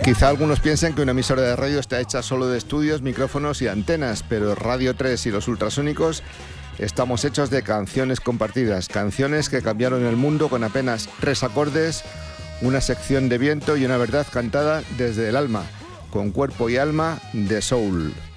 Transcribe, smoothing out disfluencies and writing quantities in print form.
Quizá algunos piensen que una emisora de radio está hecha solo de estudios, micrófonos y antenas, pero Radio 3 y los ultrasónicos estamos hechos de canciones compartidas, canciones que cambiaron el mundo con apenas 3 acordes, una sección de viento y una verdad cantada desde el alma, con cuerpo y alma de soul.